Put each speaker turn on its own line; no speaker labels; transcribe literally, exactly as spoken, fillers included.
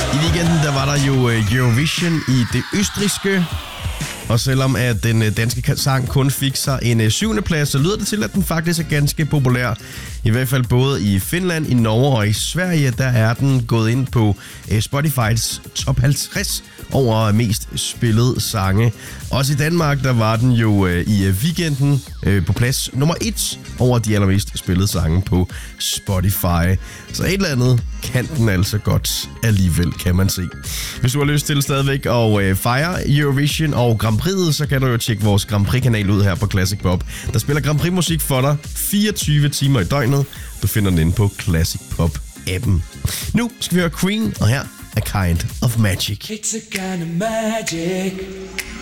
I weekenden der var der jo Eurovision i det østrigske. Og selvom at den danske sang kun fik sig en syvende plads, så lyder det til, at den faktisk er ganske populær. I hvert fald både i Finland, i Norge og i Sverige, der er den gået ind på Spotifys top halvtreds over mest spillede sange. Også i Danmark, der var den jo i weekenden på plads nummer et over de allermest spillede sange på Spotify. Så et eller andet kan den altså godt alligevel, kan man se. Hvis du har lyst til stadigvæk at fejre Eurovision og Grand Prix'et, så kan du jo tjekke vores Grand Prix-kanal ud her på Classic Pop. Der spiller Grand Prix-musik for dig fireogtyve timer i døgnet. Du finder den inde på Classic Pop-appen. Nu skal vi høre Queen, og her er Kind of Magic.
It's a kind of magic.